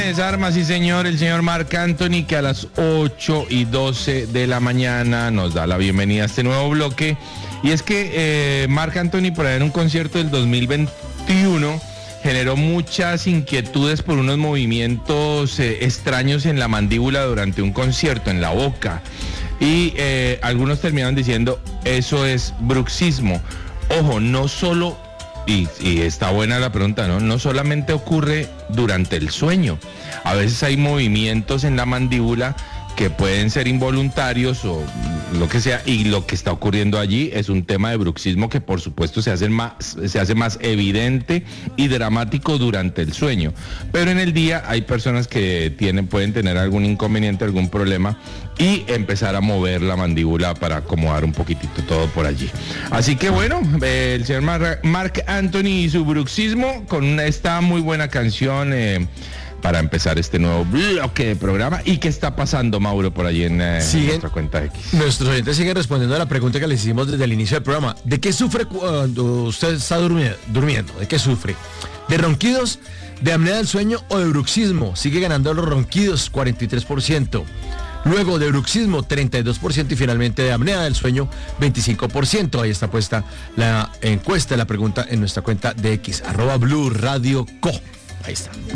Armas, sí señor, el señor Marc Anthony, que a las 8:12 de la mañana nos da la bienvenida a este nuevo bloque. Y es que Marc Anthony, por ahí en un concierto del 2021, generó muchas inquietudes por unos movimientos extraños en la mandíbula durante un concierto, en la boca. Y algunos terminaron diciendo, eso es bruxismo. Ojo, no solo... Y está buena la pregunta, ¿no? No solamente ocurre durante el sueño. A veces hay movimientos en la mandíbula que pueden ser involuntarios o lo que sea, y lo que está ocurriendo allí es un tema de bruxismo que por supuesto se hace más evidente y dramático durante el sueño. Pero en el día hay personas que pueden tener algún inconveniente, algún problema, y empezar a mover la mandíbula para acomodar un poquitito todo por allí. Así que bueno, el señor Marc Anthony y su bruxismo con esta muy buena canción para empezar este nuevo bloque de programa. ¿Y qué está pasando, Mauro, por allí en nuestra cuenta X? Nuestros oyentes siguen respondiendo a la pregunta que les hicimos desde el inicio del programa. ¿De qué sufre cuando usted está durmiendo? ¿De qué sufre? ¿De ronquidos, de apnea del sueño o de bruxismo? Sigue ganando los ronquidos, 43%. Luego de bruxismo, 32%, y finalmente de apnea del sueño, 25%. Ahí está puesta la encuesta, la pregunta en nuestra cuenta de X, @Blue Radio Co. Ahí está.